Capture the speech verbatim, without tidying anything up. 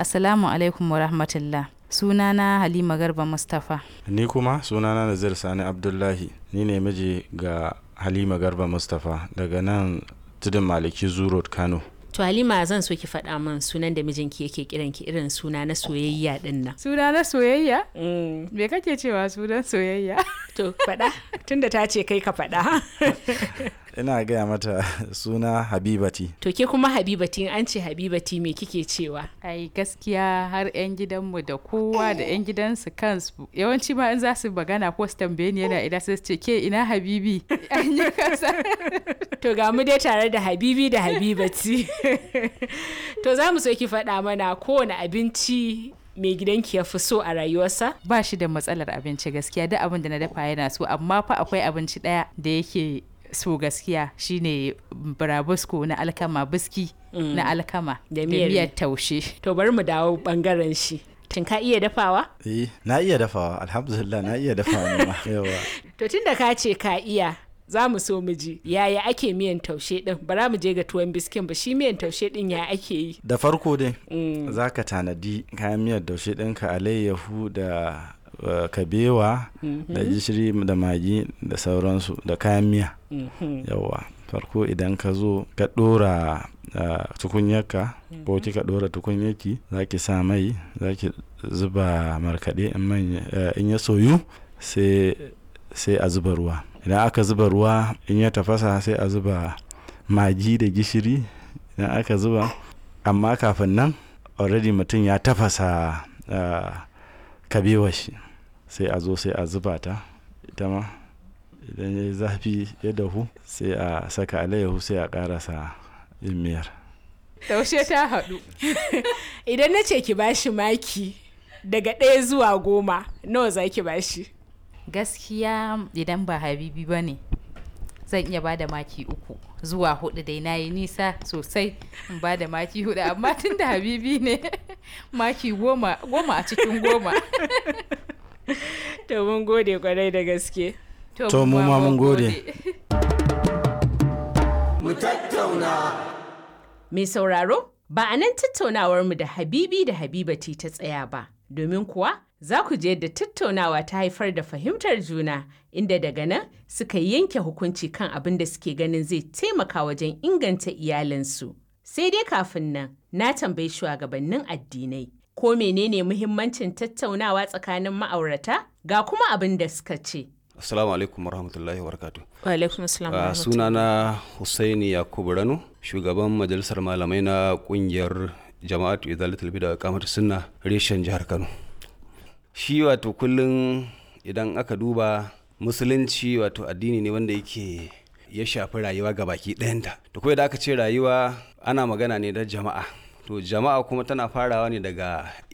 Assalamu alaikum wa rahmatullah. Sunana Halima Garba Mustapha. Ni kuma sunana Nazir Sani Abdullahi. Ni ne miji ga Halima Garba Mustapha daga nan Tudun Maliki Zoo Road, Kano. To Halima, zan so ki faɗa min sunan da mijinki yake kiran ki, irin suna na soyayya din nan. Suna na soyayya? Mm. Me kake cewa sunan soyayya? To faɗa tunda ta ce kai ka faɗa. Ina gaya mata suna Habibati. To ke kuma Habibati, an ce Habibati me kike cewa? Ai gaskiya har 'yan gidanmu da kowa da 'yan gidansu kansu yawanci ma in za su magana ko su tambaye ni yana ina sai su ce ke ina Habibi? An yi kasa. To ga mu dai tare da Habibi da Habibati. To za mu so ki faɗa mana kowane abinci mai gidanki ya fi so a rayuwarsa? Ba shi da matsalar abinci gaskiya, duk abin da na dafa yana so, amma fa akwai abinci ɗaya da yake so gaskiya shine burabusko na alkama, biski mm. na alkama da miyar taushe. To bari mu dawo bangaren shi. Tun ka iya dafawa? Eh, na iya dafawa, alhamdulillah na iya dafawa ne ma. Yawa. To tunda ka ce ka iya, za mu so mu ji yaya ake miyan taushe din. Bara mu je ga tuwon biskin ba, shi miyan taushe din ya ake yi? Da farko dai mm. za ka tanadi kayan miyar taushe ɗinka, alayyahu da uh, kabewa mm-hmm. da gishiri da magi da sauransu da kayan miya. Mm-hmm. Yawa. Farko idan ka zo ka ɗora uh, tukunyarka mm-hmm. ko kika ɗora tukunyarki, za ki sa mai, za ki zuba markaɗe in ya soyu sai sai a zuba ruwa. Idan aka zuba ruwa in ya tafasa sai a zuba magi da gishiri. Idan aka zuba, amma kafin nan already mutum ya tafasa uh, kabewar shi, sai a zo sai a zuba ta ita ma. Idan ya yi zafi ya dahu sai a saka alayyahu sai a karasa yin miyar. Taushe ta haɗu. Idan na ce ki bashi maki daga ɗaya zuwa goma, nawa za ki bashi? Gaskiya idan ba Habibi ba ne zan iya bada maki uku zuwa hudu, dai na yi nisa sosai in bada maki hudu, amma tun da Habibi ne maki goma goma a cikin goma. To mun gode kwarai da gaske. To mu ma mun gode. Mu tattauna. Mai sauraro, ba a nan tattaunawar mu da Habibi da Habibati ta tsaya ba, domin kuwa za ku je yadda tattaunawa ta haifar da fahimtar juna, inda daga nan suka yanke hukunci kan abin da suke ganin zai taimaka wajen inganta iyalinsu. Sai dai kafin nan, na tambayi shugabannin addinai, ko menene muhimmancin tattaunawa tsakanin ma'aurata? Ga kuma abin da suka ce. Assalamu alaikum warahmatullahi wabarakatuh. Wa alaikum assalam. Uh, sunana Husaini Yakubu Rano, shugaban majalisar malamai na kungiyar Jama'atu Izalatul Bid'a wa Iqamatus Sunnah reshen jihar Kano. Shi wato kullum idan aka duba musulunci wato addini ne wanda yake ya shafi rayuwa ga baki ɗayanta. To kawai da aka ce rayuwa ana magana ne da jama'a. To jama'a kuma tana farawa ne daga